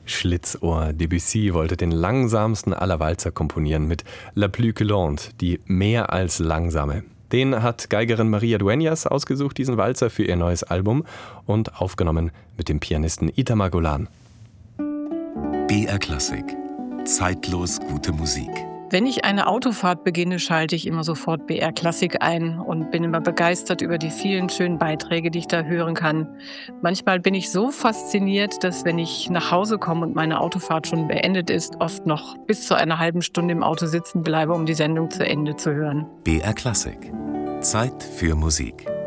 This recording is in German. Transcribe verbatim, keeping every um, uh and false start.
Schlitzohr. Debussy wollte den langsamsten aller Walzer komponieren mit La Plus que Lente, die mehr als langsame. Den hat Geigerin Maria Dueñas ausgesucht, diesen Walzer, für ihr neues Album und aufgenommen mit dem Pianisten Itamar Golan. B R Klassik. Zeitlos gute Musik. Wenn ich eine Autofahrt beginne, schalte ich immer sofort B R Klassik ein und bin immer begeistert über die vielen schönen Beiträge, die ich da hören kann. Manchmal bin ich so fasziniert, dass, wenn ich nach Hause komme und meine Autofahrt schon beendet ist, oft noch bis zu einer halben Stunde im Auto sitzen bleibe, um die Sendung zu Ende zu hören. B R Klassik. Zeit für Musik.